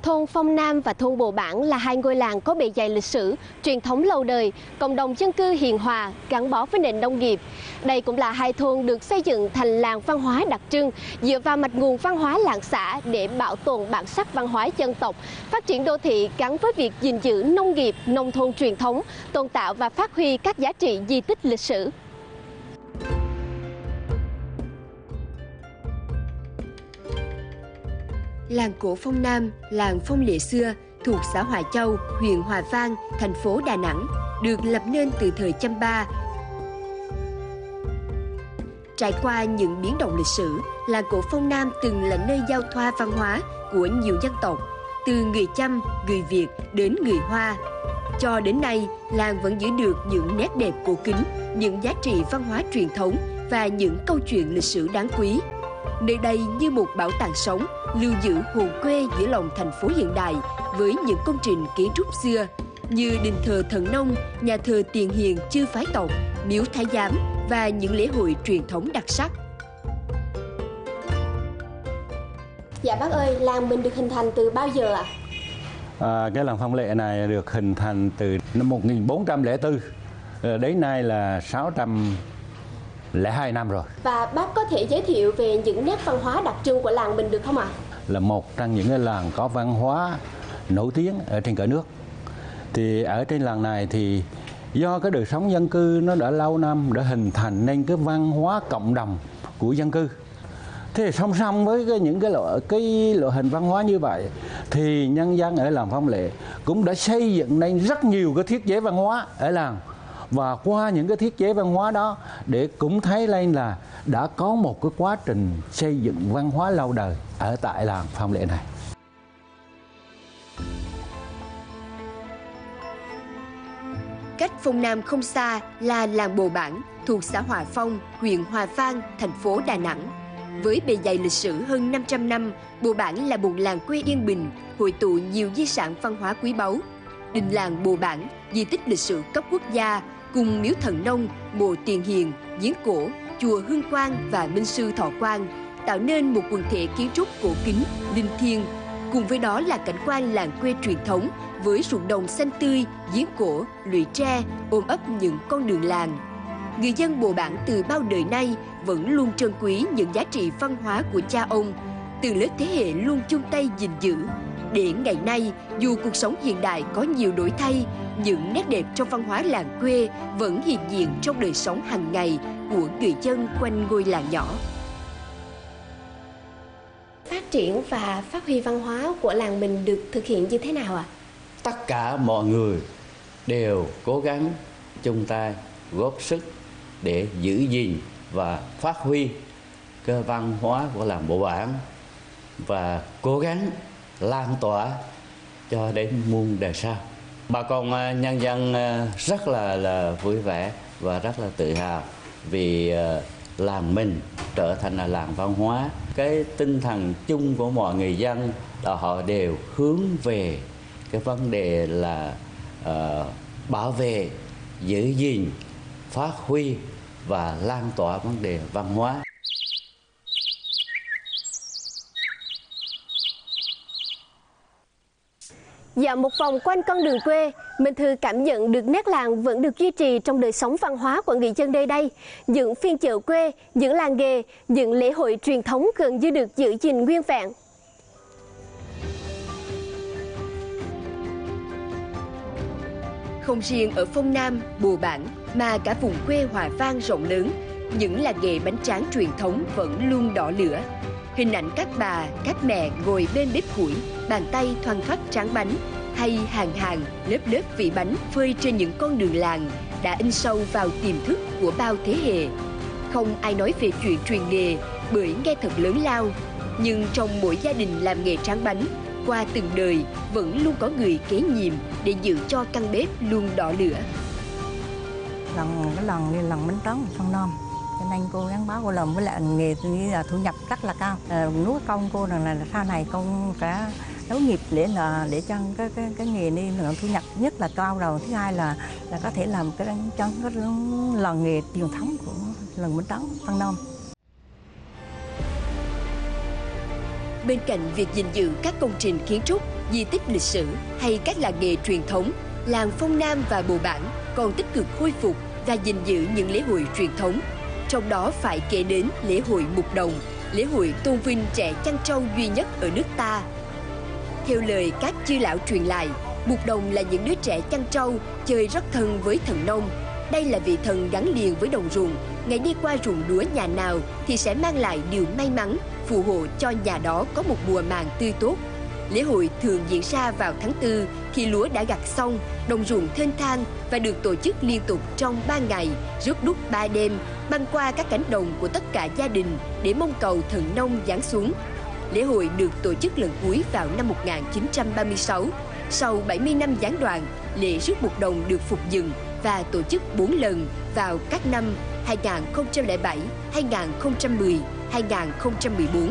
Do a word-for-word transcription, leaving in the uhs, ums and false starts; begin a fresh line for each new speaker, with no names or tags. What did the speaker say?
Thôn Phong Nam và thôn Bồ Bản là hai ngôi làng có bề dày lịch sử, truyền thống lâu đời, cộng đồng dân cư hiền hòa, gắn bó với nền nông nghiệp. Đây cũng là hai thôn được xây dựng thành làng văn hóa đặc trưng, dựa vào mạch nguồn văn hóa làng xã để bảo tồn bản sắc văn hóa dân tộc, phát triển đô thị gắn với việc gìn giữ nông nghiệp, nông thôn truyền thống, tôn tạo và phát huy các giá trị di tích lịch sử.
Làng cổ Phong Nam, làng Phong Lệ xưa, thuộc xã Hòa Châu, huyện Hòa Vang, thành phố Đà Nẵng, được lập nên từ thời Chăm Ba. Trải qua những biến động lịch sử, làng cổ Phong Nam từng là nơi giao thoa văn hóa của nhiều dân tộc, từ người Chăm, người Việt đến người Hoa. Cho đến nay, làng vẫn giữ được những nét đẹp cổ kính, những giá trị văn hóa truyền thống và những câu chuyện lịch sử đáng quý. Nơi đây như một bảo tàng sống, lưu giữ hồn quê giữa lòng thành phố hiện đại với những công trình kiến trúc xưa như đền thờ Thần Nông, nhà thờ Tiền Hiền chư phái tộc, miếu Thái Giám và những lễ hội truyền thống đặc sắc.
Dạ bác ơi, làng mình được hình thành từ bao giờ ạ?
À, cái làng Phong Lệ này được hình thành từ năm một nghìn bốn trăm lẻ bốn, đến nay là sáu trăm lẻ hai năm rồi.
Và bác có thể giới thiệu về những nét văn hóa đặc trưng của làng mình được không ạ?
Là một trong những cái làng có văn hóa nổi tiếng ở trên cả nước. Thì ở trên làng này thì do cái đời sống dân cư nó đã lâu năm, đã hình thành nên cái văn hóa cộng đồng của dân cư. Thế thì song song với cái, những cái loại cái loại hình văn hóa như vậy thì nhân dân ở làng Phong Lệ cũng đã xây dựng nên rất nhiều cái thiết chế văn hóa ở làng. Và qua những cái thiết chế văn hóa đó để cũng thấy lên là đã có một cái quá trình xây dựng văn hóa lâu đời ở tại làng Phong Lệ này.
Cách Phong Nam không xa là làng Bồ Bản, thuộc xã Hòa Phong, huyện Hòa Vang, thành phố Đà Nẵng. Với bề dày lịch sử hơn năm trăm năm, Bồ Bản là một làng quê yên bình, hội tụ nhiều di sản văn hóa quý báu. Đình làng Bồ Bản, di tích lịch sử cấp quốc gia, cùng miếu Thần Nông, mộ Tiền Hiền, giếng cổ, chùa Hương Quang và Minh Sư Thọ Quang tạo nên một quần thể kiến trúc cổ kính, linh thiêng. Cùng với đó là cảnh quan làng quê truyền thống với ruộng đồng xanh tươi, giếng cổ, lũy tre, ôm ấp những con đường làng. Người dân Bồ Bản từ bao đời nay vẫn luôn trân quý những giá trị văn hóa của cha ông, từ lớp thế hệ luôn chung tay gìn giữ. Để ngày nay, dù cuộc sống hiện đại có nhiều đổi thay, những nét đẹp trong văn hóa làng quê vẫn hiện diện trong đời sống hàng ngày của người dân quanh ngôi làng nhỏ.
Phát triển và phát huy văn hóa của làng mình được thực hiện như thế nào ạ?
Tất cả mọi người đều cố gắng chung tay góp sức để giữ gìn và phát huy cái văn hóa của làng Bồ Bản và cố gắng lan tỏa cho đến muôn đời sau. Bà con nhân dân rất là là vui vẻ và rất là tự hào vì làng mình trở thành là làng văn hóa. Cái tinh thần chung của mọi người dân là họ đều hướng về cái vấn đề là uh, bảo vệ, giữ gìn, phát huy và lan tỏa vấn đề văn hóa.
Dạo một vòng quanh con đường quê, Minh Thư cảm nhận được nét làng vẫn được duy trì trong đời sống văn hóa của người dân nơi đây. Những phiên chợ quê, những làng nghề, những lễ hội truyền thống gần như được giữ gìn nguyên vẹn.
Không riêng ở Phong Nam, Bồ Bản mà cả vùng quê Hòa Vang rộng lớn, những làng nghề bánh tráng truyền thống vẫn luôn đỏ lửa. Hình ảnh các bà, các mẹ ngồi bên bếp củi, bàn tay thoăn thoắt tráng bánh, hay hàng hàng lớp lớp vị bánh phơi trên những con đường làng đã in sâu vào tiềm thức của bao thế hệ. Không ai nói về chuyện truyền nghề bởi nghe thật lớn lao, nhưng trong mỗi gia đình làm nghề tráng bánh, qua từng đời vẫn luôn có người kế nhiệm để giữ cho căn bếp luôn đỏ lửa.
Lần cái lần như lần bánh tráng Phong Nam, cho nên cô gắn bó cô làm với lại nghề như là thu nhập rất là cao. À, nuôi công cô rằng là, là sau này con cả nối nghiệp để là để cho cái cái cái nghề này là thu nhập nhất là cao rồi. Thứ hai là là có thể làm cái cho cái làng nghề truyền thống của lần bánh tráng Phong Nam.
Bên cạnh việc gìn giữ các công trình kiến trúc, di tích lịch sử hay các làng nghề truyền thống, làng Phong Nam và Bồ Bản còn tích cực khôi phục và gìn giữ những lễ hội truyền thống. Trong đó phải kể đến lễ hội Mục Đồng, lễ hội tôn vinh trẻ chăn trâu duy nhất ở nước ta. Theo lời các chư lão truyền lại, Mục Đồng là những đứa trẻ chăn trâu chơi rất thân với thần nông. Đây là vị thần gắn liền với đồng ruộng, ngày đi qua ruộng lúa nhà nào thì sẽ mang lại điều may mắn, phù hộ cho nhà đó có một mùa màng tươi tốt. Lễ hội thường diễn ra vào tháng tư khi lúa đã gặt xong, đồng ruộng thênh thang và được tổ chức liên tục trong ba ngày, rước đuốc ba đêm, băng qua các cánh đồng của tất cả gia đình để mong cầu thần nông giáng xuống. Lễ hội được tổ chức lần cuối vào năm một nghìn chín trăm ba mươi sáu. Sau bảy mươi năm gián đoạn, lễ rước Mục Đồng được phục dựng và tổ chức bốn lần vào các năm hai nghìn không trăm lẻ bảy, hai nghìn không trăm mười, hai nghìn không trăm mười bốn